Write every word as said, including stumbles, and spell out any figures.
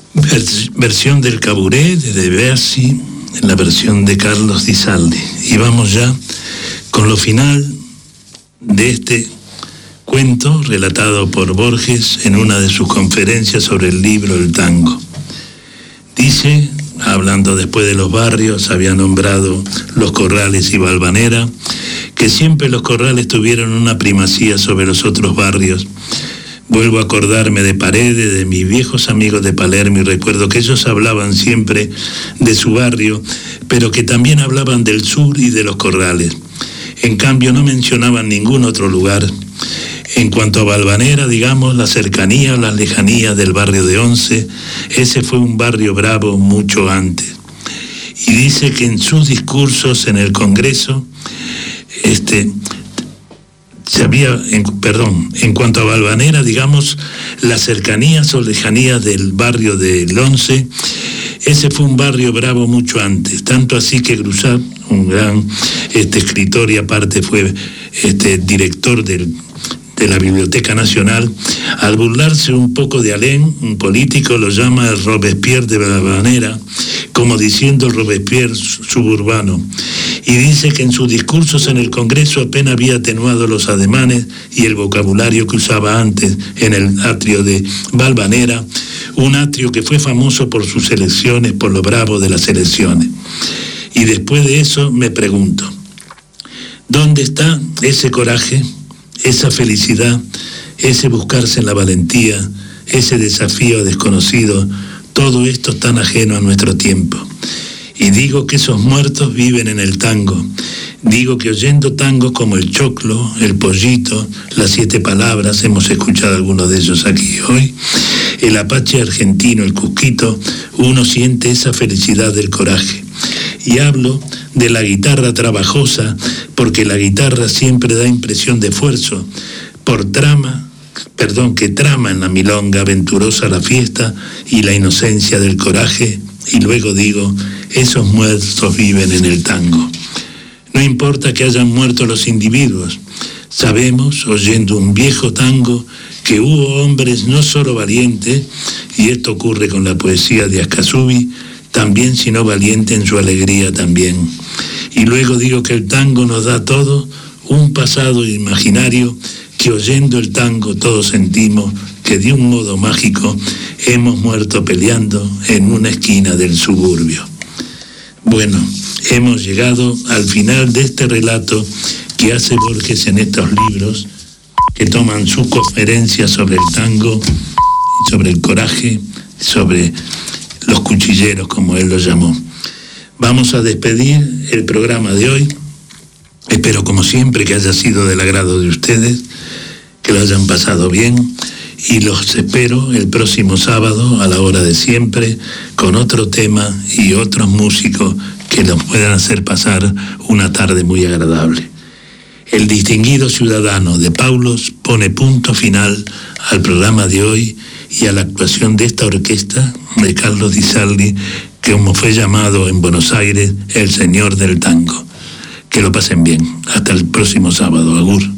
Vers- versión del Cabaret de Debussy, en la versión de Carlos Di Sarli. Y vamos ya con lo final de este cuento relatado por Borges en una de sus conferencias sobre el libro El Tango. Dice, hablando después de los barrios, había nombrado Los Corrales y Valvanera, que siempre los Corrales tuvieron una primacía sobre los otros barrios. Vuelvo a acordarme de Paredes, de mis viejos amigos de Palermo, y recuerdo que ellos hablaban siempre de su barrio, pero que también hablaban del sur y de los Corrales. En cambio, no mencionaban ningún otro lugar. En cuanto a Valvanera, digamos, la cercanía, la lejanía del barrio de Once, ese fue un barrio bravo mucho antes. Y dice que en sus discursos en el Congreso, este, se había, en, perdón, en cuanto a Valvanera, digamos, las cercanías o lejanías del barrio del Once, ese fue un barrio bravo mucho antes, tanto así que Grusat, un gran este, escritor y aparte fue este, director del de la Biblioteca Nacional, al burlarse un poco de Alén, un político, lo llama el Robespierre de Valvanera, como diciendo el Robespierre suburbano, y dice que en sus discursos en el Congreso apenas había atenuado los ademanes y el vocabulario que usaba antes en el atrio de Valvanera, un atrio que fue famoso por sus elecciones, por lo bravo de las elecciones. Y después de eso me pregunto, ¿dónde está ese coraje, esa felicidad, ese buscarse en la valentía, ese desafío desconocido, todo esto tan ajeno a nuestro tiempo? Y digo que esos muertos viven en el tango. Digo que oyendo tangos como el choclo, el pollito, las siete palabras, hemos escuchado algunos de ellos aquí hoy, el apache argentino, el cusquito, uno siente esa felicidad del coraje. Y hablo de la guitarra trabajosa, porque la guitarra siempre da impresión de esfuerzo, por trama, perdón, que trama en la milonga aventurosa la fiesta y la inocencia del coraje, y luego digo, esos muertos viven en el tango. No importa que hayan muerto los individuos, sabemos, oyendo un viejo tango, que hubo hombres no solo valientes, y esto ocurre con la poesía de Ascasubi, también sino valiente en su alegría también. Y luego digo que el tango nos da todo, un pasado imaginario, que oyendo el tango todos sentimos que de un modo mágico hemos muerto peleando en una esquina del suburbio. Bueno, hemos llegado al final de este relato que hace Borges en estos libros, que toman sus conferencias sobre el tango, sobre el coraje, sobre los cuchilleros, como él los llamó. Vamos a despedir el programa de hoy. Espero, como siempre, que haya sido del agrado de ustedes, que lo hayan pasado bien, y los espero el próximo sábado a la hora de siempre con otro tema y otros músicos que nos puedan hacer pasar una tarde muy agradable. El distinguido ciudadano de Paulos pone punto final al programa de hoy y a la actuación de esta orquesta de Carlos Di Sarli, que como fue llamado en Buenos Aires el señor del tango. Que lo pasen bien. Hasta el próximo sábado. Agur.